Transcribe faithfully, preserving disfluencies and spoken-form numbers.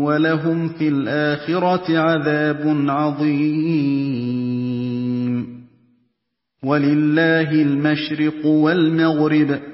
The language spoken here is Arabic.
وَلَهُمْ فِي الْآخِرَةِ عَذَابٌ عَظِيمٌ وَلِلَّهِ الْمَشْرِقُ وَالْمَغْرِبُ